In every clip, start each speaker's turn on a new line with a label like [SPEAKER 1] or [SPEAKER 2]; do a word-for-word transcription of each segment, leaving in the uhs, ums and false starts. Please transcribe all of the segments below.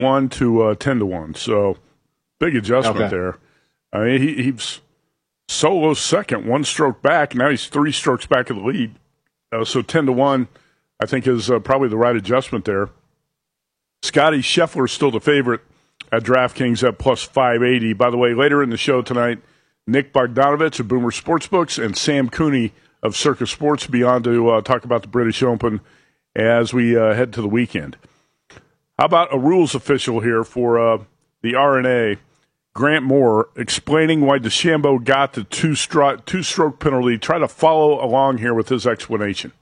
[SPEAKER 1] one to uh, ten to one. So big adjustment
[SPEAKER 2] okay.
[SPEAKER 1] there. I mean, he, he's solo second, one stroke back. Now he's three strokes back of the lead. Uh, so ten to one, I think, is uh, probably the right adjustment there. Scotty Scheffler is still the favorite at DraftKings at plus five eighty. By the way, later in the show tonight, Nick Bogdanovich of Boomer Sportsbooks and Sam Cooney of Circus Sports will be on to uh, talk about the British Open as we uh, head to the weekend. How about a rules official here for uh, the R N A, Grant Moore, explaining why DeChambeau got the two-stroke two-stroke penalty. Try to follow along here with his explanation.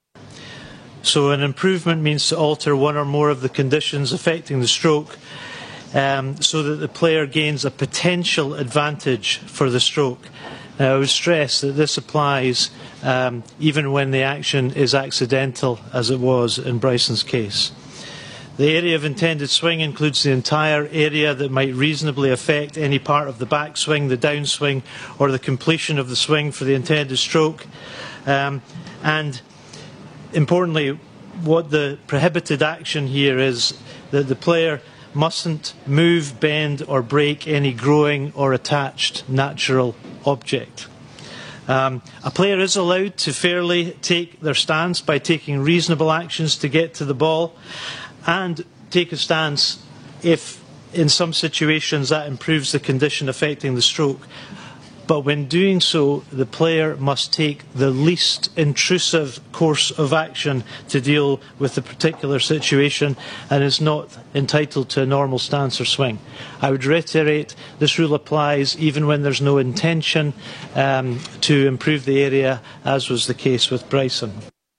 [SPEAKER 3] So an improvement means to alter one or more of the conditions affecting the stroke um, so that the player gains a potential advantage for the stroke. Now, I would stress that this applies um, even when the action is accidental, as it was in Bryson's case. The area of intended swing includes the entire area that might reasonably affect any part of the backswing, the downswing, or the completion of the swing for the intended stroke. Um, and importantly, what the prohibited action here is that the player mustn't move, bend, or break any growing or attached natural object. Um, a player is allowed to fairly take their stance by taking reasonable actions to get to the ball, and take a stance if, in some situations, that improves the condition affecting the stroke. But when doing so, the player must take the least intrusive course of action to deal with the particular situation and is not entitled to a normal stance or swing. I would reiterate, this rule applies even when there's no intention um, to improve the area, as was the case with Bryson.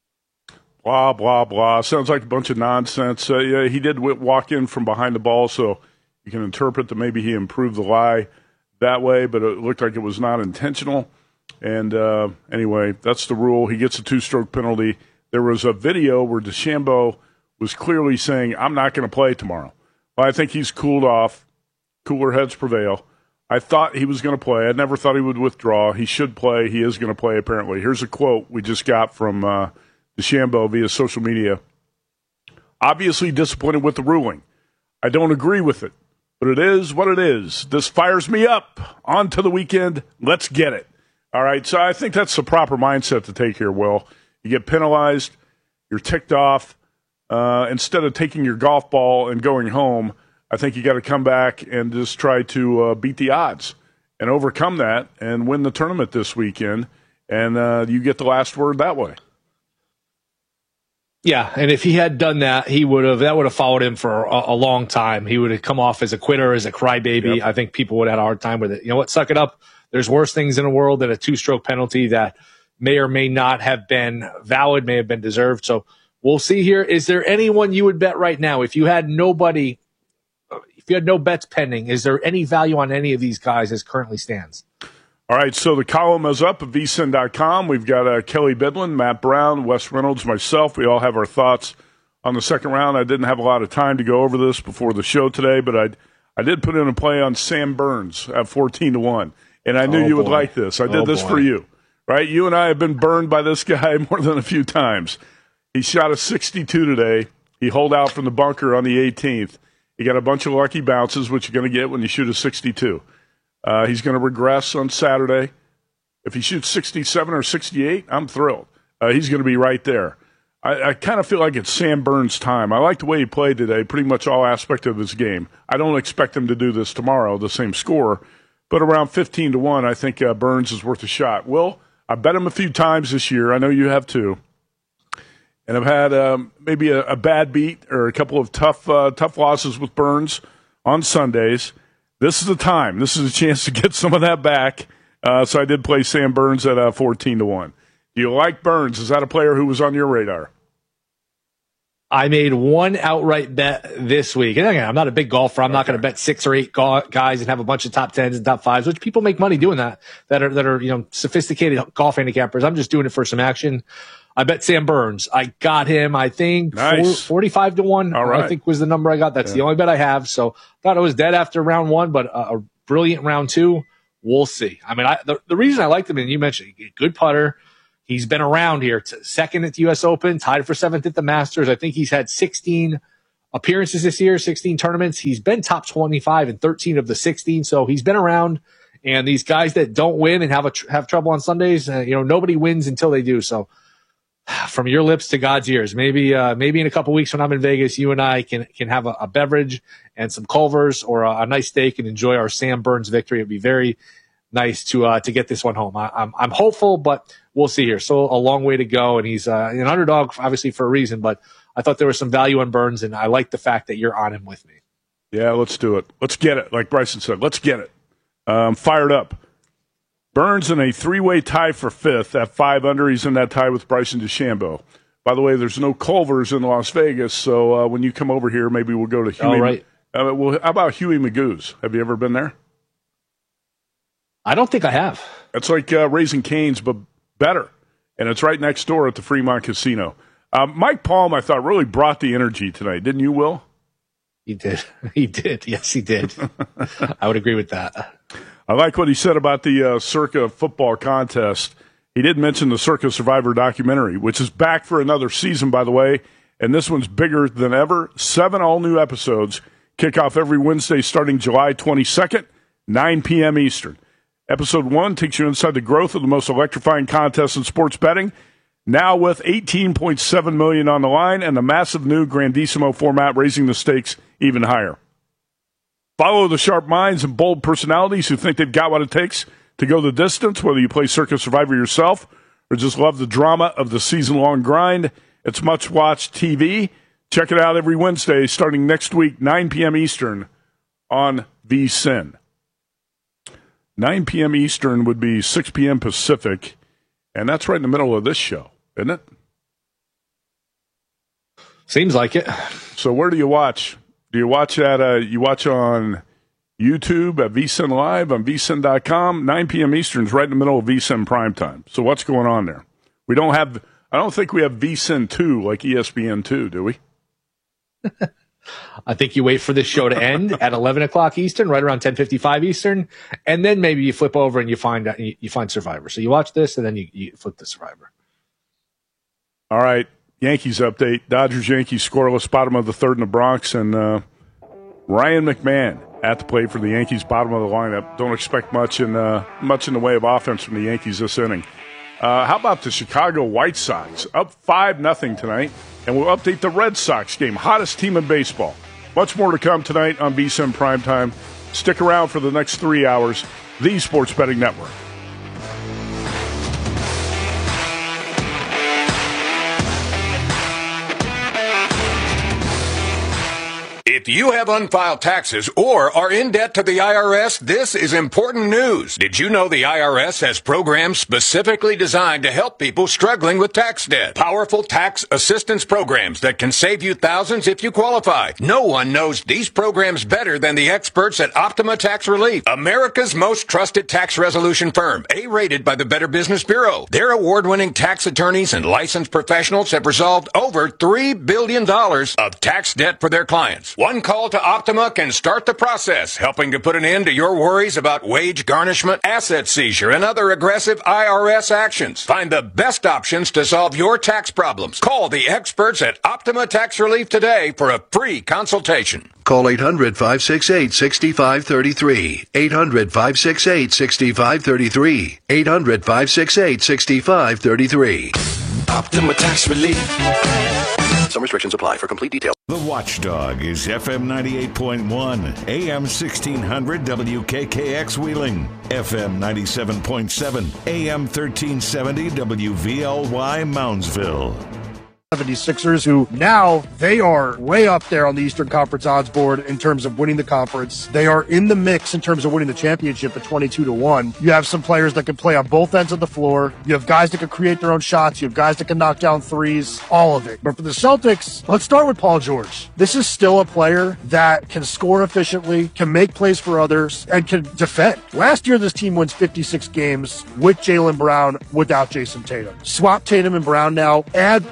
[SPEAKER 1] Blah, blah, blah. Sounds like a bunch of nonsense. Uh, yeah, he did walk in from behind the ball, so you can interpret that maybe he improved the lie that way, but it looked like it was not intentional. And uh, anyway, that's the rule. He gets a two-stroke penalty. There was a video where DeChambeau was clearly saying, I'm not going to play tomorrow. Well, I think he's cooled off. Cooler heads prevail. I thought he was going to play. I never thought he would withdraw. He should play. He is going to play, apparently. Here's a quote we just got from uh, DeChambeau via social media. Obviously disappointed with the ruling. I don't agree with it, but it is what it is. This fires me up. On to the weekend. Let's get it. All right, so I think that's the proper mindset to take here, Will. You get penalized. You're ticked off. Uh, instead of taking your golf ball and going home, I think you got to come back and just try to uh, beat the odds and overcome that and win the tournament this weekend, and uh, you get the last word that way.
[SPEAKER 2] Yeah, and if he had done that, he would have that would have followed him for a, a long time. He would have come off as a quitter, as a crybaby. Yep. I think people would have had a hard time with it. You know what? Suck it up. There's worse things in the world than a two-stroke penalty that may or may not have been valid, may have been deserved. So we'll see here. Is there anyone you would bet right now? If you had nobody, if you had no bets pending, is there any value on any of these guys as currently stands?
[SPEAKER 1] All right, so the column is up at V S I N dot com. We've got uh, Kelly Bidlin, Matt Brown, Wes Reynolds, myself. We all have our thoughts on the second round. I didn't have a lot of time to go over this before the show today, but I I did put in a play on Sam Burns at fourteen to one, and I knew
[SPEAKER 2] oh,
[SPEAKER 1] you
[SPEAKER 2] boy.
[SPEAKER 1] would like this. I did
[SPEAKER 2] oh,
[SPEAKER 1] this
[SPEAKER 2] boy.
[SPEAKER 1] for you, right? You and I have been burned by this guy more than a few times. He shot a sixty-two today. He holed out from the bunker on the eighteenth. He got a bunch of lucky bounces, which you're going to get when you shoot a sixty-two. Uh, he's going to regress on Saturday. If he shoots sixty-seven or sixty-eight, I'm thrilled. Uh, he's going to be right there. I, I kind of feel like it's Sam Burns' time. I like the way he played today, pretty much all aspect of his game. I don't expect him to do this tomorrow, the same score, but around fifteen to one, I think uh, Burns is worth a shot. Will, I bet him a few times this year. I know you have too. And I've had um, maybe a, a bad beat or a couple of tough, uh, tough losses with Burns on Sundays. This is the time. This is a chance to get some of that back. Uh, so I did play Sam Burns at uh, fourteen to one. Do you like Burns? Is that a player who was on your radar?
[SPEAKER 2] I made one outright bet this week. And again, I'm not a big golfer. I'm okay. not going to bet six or eight go- guys and have a bunch of top tens and top fives, which people make money doing that, that are, that are, you know, sophisticated golf handicappers. I'm just doing it for some action. I bet Sam Burns. I got him, I think,
[SPEAKER 1] nice.
[SPEAKER 2] four, forty-five to one,
[SPEAKER 1] All right.
[SPEAKER 2] I think was the number I got. That's yeah. the only bet I have. So thought I was dead after round one, but a, a brilliant round two. We'll see. I mean, I, the, the reason I liked him, and you mentioned, good putter. He's been around here. Second at the U S Open, tied for seventh at the Masters. I think he's had sixteen appearances this year, sixteen tournaments. He's been top twenty-five in thirteen of the sixteen. So he's been around. And these guys that don't win and have a tr- have trouble on Sundays, uh, you know, nobody wins until they do. So from your lips to God's ears, maybe uh, maybe in a couple weeks when I'm in Vegas, you and I can can have a, a beverage and some Culver's or a, a nice steak and enjoy our Sam Burns victory. It'd be very nice to uh, to get this one home. I, I'm I'm hopeful, but we'll see here. So a long way to go, and he's uh, an underdog, obviously for a reason. But I thought there was some value on Burns, and I like the fact that you're on him with me.
[SPEAKER 1] Yeah, let's do it. Let's get it. Like Bryson said, let's get it. Um, fired up. Burns in a three-way tie for fifth at five under. He's in that tie with Bryson DeChambeau. By the way, there's no Culver's in Las Vegas, so uh, when you come over here, maybe we'll go to Huey.
[SPEAKER 2] All right.
[SPEAKER 1] Uh, well, how about Huey Magoo's? Have you ever been there?
[SPEAKER 2] I don't think I have.
[SPEAKER 1] It's like uh, Raising Cane's, but better. And it's right next door at the Fremont Casino. Uh, Mike Palm, I thought, really brought the energy tonight. Didn't you, Will?
[SPEAKER 2] He did. He did. Yes, he did. I would agree with that.
[SPEAKER 1] I like what he said about the uh, Circa football contest. He did mention the Circa Survivor documentary, which is back for another season, by the way, and this one's bigger than ever. Seven all-new episodes kick off every Wednesday starting July twenty-second, nine p.m. Eastern. Episode one takes you inside the growth of the most electrifying contest in sports betting, now with eighteen point seven million dollars on the line and the massive new Grandissimo format raising the stakes even higher. Follow the sharp minds and bold personalities who think they've got what it takes to go the distance, whether you play Circa Survivor yourself or just love the drama of the season-long grind. It's much-watched T V. Check it out every Wednesday starting next week, nine p.m. Eastern on VSiN. nine p.m. Eastern would be six p.m. Pacific, and that's right in the middle of this show, isn't it?
[SPEAKER 2] Seems like it.
[SPEAKER 1] So where do you watch? Do you watch at uh, you watch on YouTube at VSiN Live on V S I N dot com? nine p.m. Eastern is right in the middle of VSiN primetime. So what's going on there? We don't have. I don't think we have VSiN two like E S P N two, do we?
[SPEAKER 2] I think you wait for this show to end at eleven o'clock Eastern, right around ten fifty-five Eastern, and then maybe you flip over and you find you, you find Survivor. So you watch this, and then you, you flip to Survivor.
[SPEAKER 1] All right, Yankees update. Dodgers-Yankees scoreless, bottom of the third in the Bronx, and uh, Ryan McMahon at the plate for the Yankees, bottom of the lineup. Don't expect much in uh, much in the way of offense from the Yankees this inning. Uh, how about the Chicago White Sox? Up five nothing tonight, and we'll update the Red Sox game, hottest team in baseball. Much more to come tonight on VSiN Primetime. Stick around for the next three hours, the Sports Betting Network.
[SPEAKER 4] If you have unfiled taxes or are in debt to the I R S, this is important news. Did you know the I R S has programs specifically designed to help people struggling with tax debt? Powerful tax assistance programs that can save you thousands if you qualify. No one knows these programs better than the experts at Optima Tax Relief, America's most trusted tax resolution firm, A-rated by the Better Business Bureau. Their award-winning tax attorneys and licensed professionals have resolved over three billion dollars of tax debt for their clients. One call to Optima can start the process, helping to put an end to your worries about wage garnishment, asset seizure, and other aggressive I R S actions. Find the best options to solve your tax problems. Call the experts at Optima Tax Relief today for a free consultation.
[SPEAKER 5] Call eight hundred, five six eight, six five three three. eight hundred, five six eight, six five three three. eight hundred, five six eight, six five three three.
[SPEAKER 6] Optima Tax Relief.
[SPEAKER 5] Some restrictions apply. For complete details.
[SPEAKER 7] The Watchdog is F M ninety-eight point one, A M sixteen hundred W K K X Wheeling, F M ninety-seven point seven, A M thirteen seventy W V L Y Moundsville.
[SPEAKER 8] seventy-sixers, who now they are way up there on the Eastern Conference odds board in terms of winning the conference. They are in the mix in terms of winning the championship at twenty-two to one. You have some players that can play on both ends of the floor. You have guys that can create their own shots. You have guys that can knock down threes, all of it. But for the Celtics, let's start with Paul George. This is still a player that can score efficiently, can make plays for others, and can defend. Last year, this team wins fifty-six games with Jaylen Brown, without Jason Tatum. Swap Tatum and Brown now, add Paul George.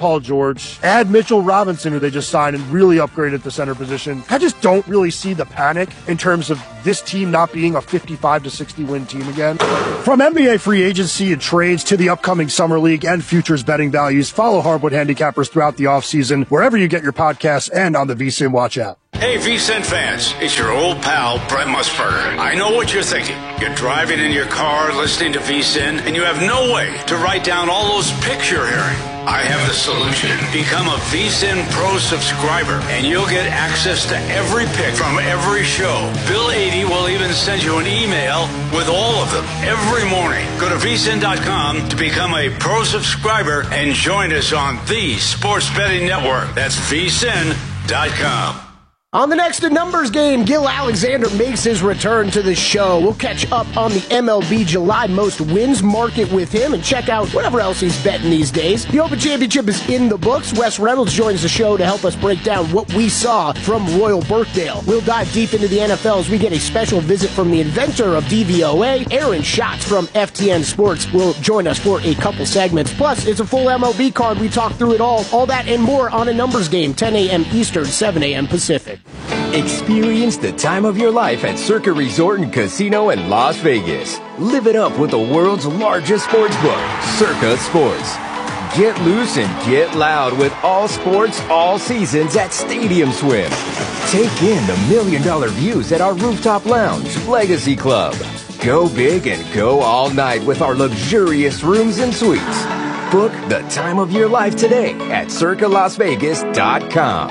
[SPEAKER 8] George. Add Mitchell Robinson, who they just signed and really upgraded the center position. I just don't really see the panic in terms of this team not being a fifty-five to sixty win team again. From N B A free agency and trades to the upcoming Summer League and futures betting values, follow Hardwood Handicappers throughout the offseason, wherever you get your podcasts and on the VSiN Watch app.
[SPEAKER 9] Hey, V S I N fans, it's your old pal, Brent Musburger. I know what you're thinking. You're driving in your car, listening to V S I N, and you have no way to write down all those pics you're hearing. I have the solution. Become a V S I N Pro subscriber, and you'll get access to every pic from every show. Bill eighty will even send you an email with all of them every morning. Go to V S I N dot com to become a Pro subscriber and join us on the Sports Betting Network. That's V S I N dot com.
[SPEAKER 10] On the next Numbers Game, Gil Alexander makes his return to the show. We'll catch up on the M L B July most wins market with him and check out whatever else he's betting these days. The Open Championship is in the books. Wes Reynolds joins the show to help us break down what we saw from Royal Birkdale. We'll dive deep into the N F L as we get a special visit from the inventor of D V O A, Aaron Schatz from F T N Sports, will join us for a couple segments. Plus, it's a full M L B card. We talk through it all. All that and more on a Numbers Game, ten a.m. Eastern, seven a.m. Pacific.
[SPEAKER 11] Experience the time of your life at Circa Resort and Casino in Las Vegas. Live it up with the world's largest sports book, Circa Sports. Get loose and get loud with all sports, all seasons at Stadium Swim. Take in the million dollar views at our rooftop lounge, Legacy Club. Go big and go all night with our luxurious rooms and suites. Book the time of your life today at circa las vegas dot com.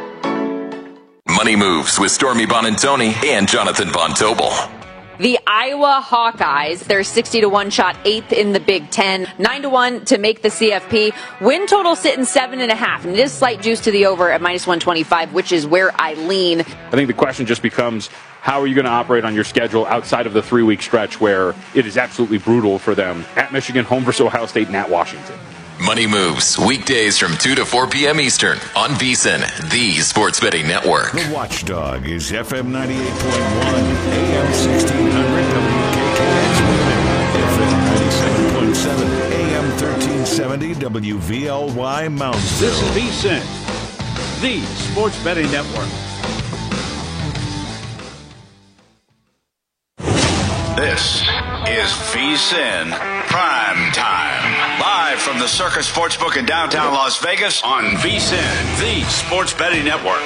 [SPEAKER 12] Money Moves with Stormy Bonantoni and Jonathan Von Tobel.
[SPEAKER 13] The Iowa Hawkeyes, they're sixty to one shot eighth in the Big Ten, nine to one to make the C F P. Win total sitting seven and a half, and it is slight juice to the over at minus one twenty-five, which is where I lean.
[SPEAKER 14] I think the question just becomes, how are you going to operate on your schedule outside of the three-week stretch where it is absolutely brutal for them? At Michigan, home versus Ohio State, and at Washington.
[SPEAKER 12] Money Moves, weekdays from two to four p.m. Eastern on VSiN, the Sports Betting Network.
[SPEAKER 7] The Watchdog is F M ninety-eight point one, A M sixteen hundred, W K K X Wheeling, F M ninety-seven point seven, A M thirteen seventy, W V L Y Moundsville.
[SPEAKER 9] This is VSiN, the Sports Betting Network. This is VSiN Prime Time. Live from the Circa Sportsbook in downtown Las Vegas on VSiN, the Sports Betting Network.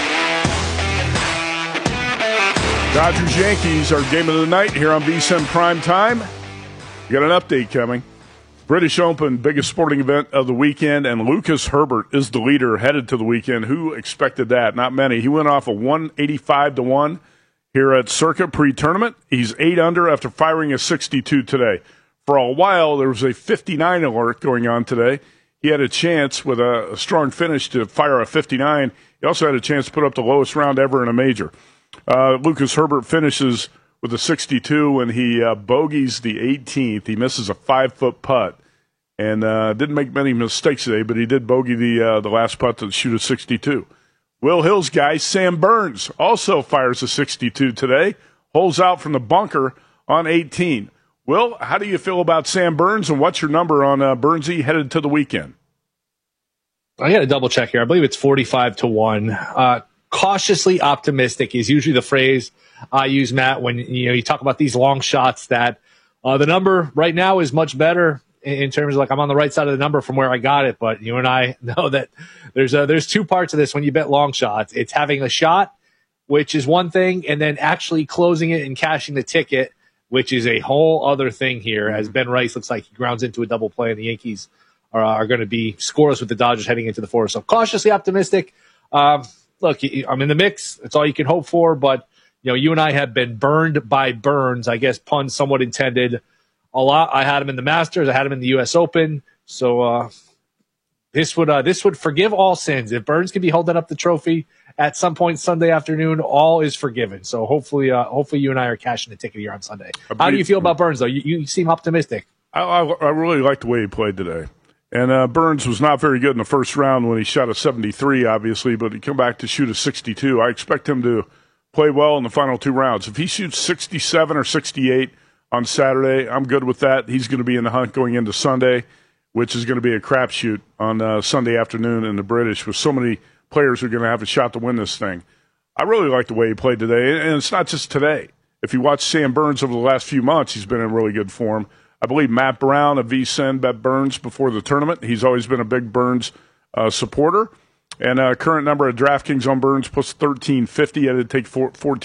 [SPEAKER 1] Dodgers Yankees, our game of the night here on VSiN Prime Time. We got an update coming. British Open, biggest sporting event of the weekend, and Lucas Herbert is the leader headed to the weekend. Who expected that? Not many. He went off a one eighty-five to one. Here at Circa pre-tournament. He's eight under after firing a sixty-two today. For a while, there was a fifty-nine alert going on today. He had a chance with a, a strong finish to fire a fifty-nine. He also had a chance to put up the lowest round ever in a major. Uh, Lucas Herbert finishes with a sixty-two, and he uh, bogeys the eighteenth. He misses a five-foot putt, and uh, didn't make many mistakes today, but he did bogey the uh, the last putt to shoot a sixty-two. Will Hill's guy, Sam Burns, also fires a sixty-two today, holes out from the bunker on eighteen. Will, how do you feel about Sam Burns, and what's your number on uh, Burnsy headed to the weekend?
[SPEAKER 2] I got to double check here. I believe it's forty-five to one. Uh, cautiously optimistic is usually the phrase I use, Matt, when you know you talk about these long shots. That uh, the number right now is much better in terms of, like, I'm on the right side of the number from where I got it, but you and I know that there's a, there's two parts of this when you bet long shots. It's having a shot, which is one thing, and then actually closing it and cashing the ticket, which is a whole other thing here, as Ben Rice looks like he grounds into a double play, and the Yankees are, are going to be scoreless with the Dodgers heading into the fourth. So cautiously optimistic. Um, look, I'm in the mix. That's all you can hope for, but you know, you and I have been burned by Burns, I guess, pun somewhat intended, a lot. I had him in the Masters. I had him in the U S Open. So uh, this would uh, this would forgive all sins. If Burns can be holding up the trophy at some point Sunday afternoon, all is forgiven. So hopefully, uh, hopefully you and I are cashing the ticket here on Sunday. How do you feel about Burns, though? You, you seem optimistic.
[SPEAKER 1] I, I, I really liked the way he played today. And uh, Burns was not very good in the first round when he shot a seventy-three, obviously, but he come back to shoot a sixty-two. I expect him to play well in the final two rounds. If he shoots sixty-seven or sixty-eight on Saturday, I'm good with that. He's going to be in the hunt going into Sunday. which is going to be a crapshoot on uh, Sunday afternoon in the British with so many players who are going to have a shot to win this thing. I really like the way he played today, and it's not just today. If you watch Sam Burns over the last few months, he's been in really good form. I believe Matt Brown of VSiN bet Burns before the tournament. He's always been a big Burns uh, supporter. And uh, current number of DraftKings on Burns plus thirteen fifty. I had to take fourteen